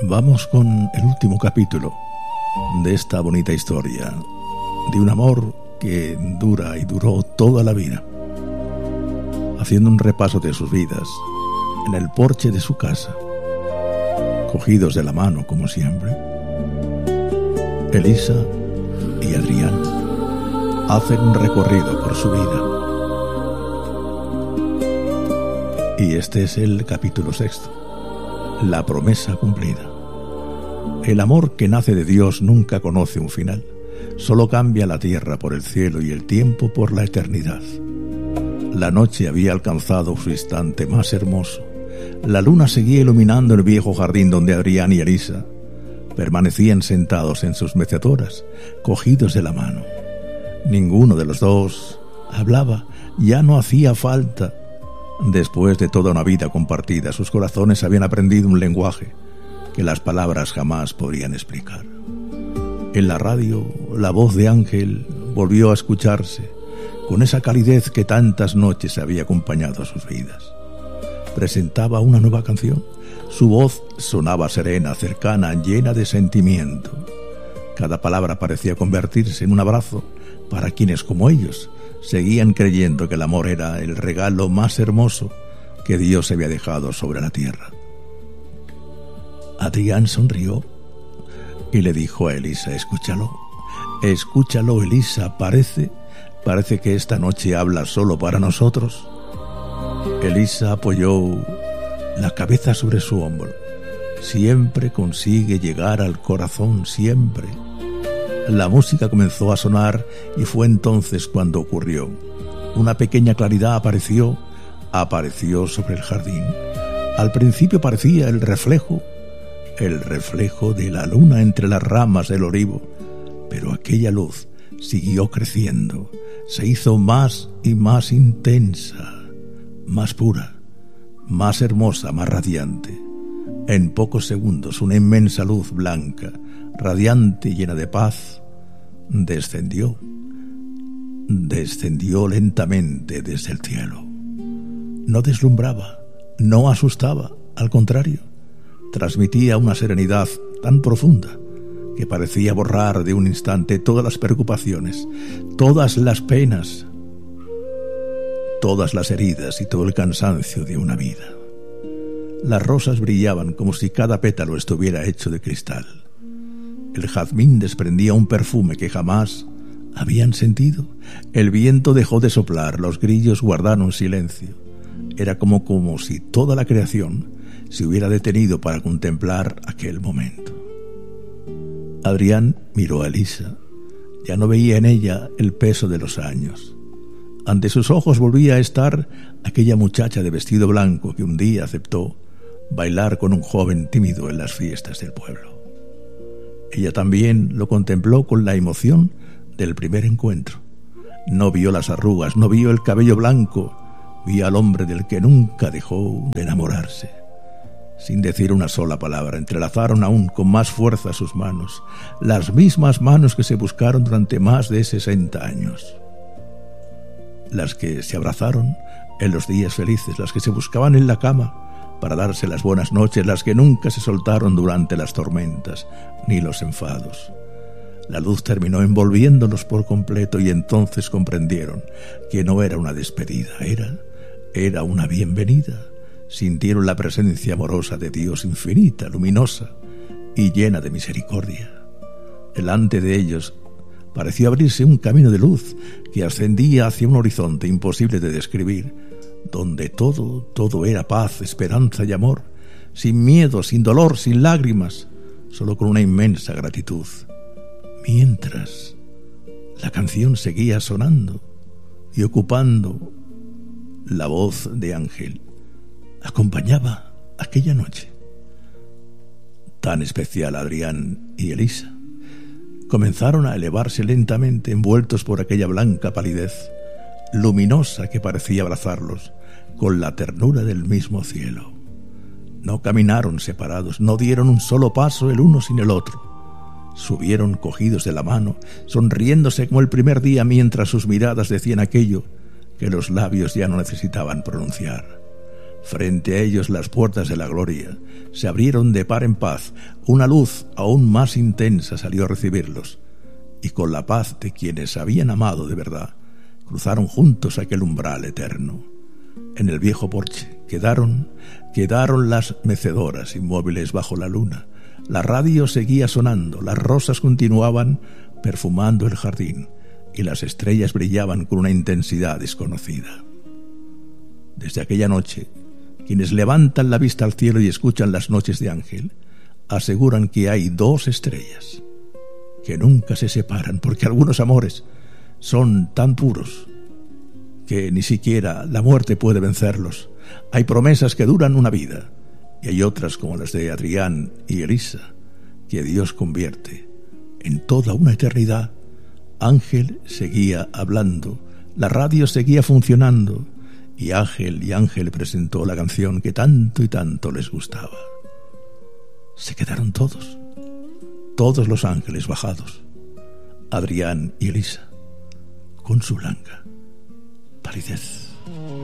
Vamos con el último capítulo de esta bonita historia de un amor que dura y duró toda la vida. Haciendo un repaso de sus vidas en el porche de su casa, cogidos de la mano como siempre, Elisa y Adrián hacen un recorrido por su vida. Y este es el capítulo 6, la promesa cumplida. El amor que nace de Dios nunca conoce un final, solo cambia la tierra por el cielo y el tiempo por la eternidad. La noche había alcanzado su instante más hermoso. La luna seguía iluminando el viejo jardín donde Adrián y Elisa permanecían sentados en sus mecedoras, cogidos de la mano. Ninguno de los dos hablaba, ya no hacía falta. Después de toda una vida compartida, sus corazones habían aprendido un lenguaje que las palabras jamás podrían explicar. En la radio, la voz de Ángel volvió a escucharse con esa calidez que tantas noches había acompañado a sus vidas. Presentaba una nueva canción. Su voz sonaba serena, cercana, llena de sentimiento. Cada palabra parecía convertirse en un abrazo para quienes, como ellos, seguían creyendo que el amor era el regalo más hermoso que Dios había dejado sobre la tierra. Adrián sonrió y le dijo a Elisa: escúchalo, Elisa, parece que esta noche habla solo para nosotros. Elisa apoyó la cabeza sobre su hombro. Siempre consigue llegar al corazón, siempre. La música comenzó a sonar y fue entonces cuando ocurrió. Una pequeña claridad apareció sobre el jardín. Al principio parecía el reflejo de la luna entre las ramas del olivo, pero aquella luz siguió creciendo, se hizo más y más intensa, más pura, más hermosa, más radiante. En pocos segundos una inmensa luz blanca, radiante y llena de paz, descendió lentamente desde el cielo. No deslumbraba, no asustaba, al contrario, transmitía una serenidad tan profunda que parecía borrar de un instante todas las preocupaciones, todas las penas, todas las heridas y todo el cansancio de una vida. Las rosas brillaban como si cada pétalo estuviera hecho de cristal. El jazmín desprendía un perfume que jamás habían sentido. El viento dejó de soplar, los grillos guardaron silencio. Era como si toda la creación se hubiera detenido para contemplar aquel momento. Adrián miró a Elisa. Ya no veía en ella el peso de los años. Ante sus ojos volvía a estar aquella muchacha de vestido blanco que un día aceptó bailar con un joven tímido en las fiestas del pueblo. Ella también lo contempló con la emoción del primer encuentro. No vio las arrugas, no vio el cabello blanco, vio al hombre del que nunca dejó de enamorarse. Sin decir una sola palabra, entrelazaron aún con más fuerza sus manos, las mismas manos que se buscaron durante más de 60 años. Las que se abrazaron en los días felices, las que se buscaban en la cama para darse las buenas noches, las que nunca se soltaron durante las tormentas ni los enfados. La luz terminó envolviéndolos por completo y entonces comprendieron que no era una despedida, era una bienvenida. Sintieron la presencia amorosa de Dios, infinita, luminosa y llena de misericordia. Delante de ellos pareció abrirse un camino de luz que ascendía hacia un horizonte imposible de describir, donde todo era paz, esperanza y amor, sin miedo, sin dolor, sin lágrimas, solo con una inmensa gratitud. Mientras la canción seguía sonando y ocupando la voz de Ángel, acompañaba aquella noche tan especial. Adrián y Elisa comenzaron a elevarse lentamente, envueltos por aquella blanca palidez luminosa que parecía abrazarlos con la ternura del mismo cielo. No caminaron separados, no dieron un solo paso el uno sin el otro. Subieron cogidos de la mano, sonriéndose como el primer día, mientras sus miradas decían aquello que los labios ya no necesitaban pronunciar. Frente a ellos las puertas de la gloria se abrieron de par en paz. Una luz aún más intensa salió a recibirlos, y con la paz de quienes habían amado de verdad, cruzaron juntos aquel umbral eterno. En el viejo porche quedaron las mecedoras inmóviles bajo la luna. La radio seguía sonando, las rosas continuaban perfumando el jardín, y las estrellas brillaban con una intensidad desconocida. Desde aquella noche, quienes levantan la vista al cielo y escuchan las noches de Ángel, aseguran que hay dos estrellas que nunca se separan, porque algunos amores son tan puros que ni siquiera la muerte puede vencerlos. Hay promesas que duran una vida, y hay otras, como las de Adrián y Elisa, que Dios convierte en toda una eternidad. Ángel seguía hablando, la radio seguía funcionando, y Ángel presentó la canción que tanto y tanto les gustaba. Se quedaron todos los ángeles bajados, Adrián y Elisa, con su blanca palidez.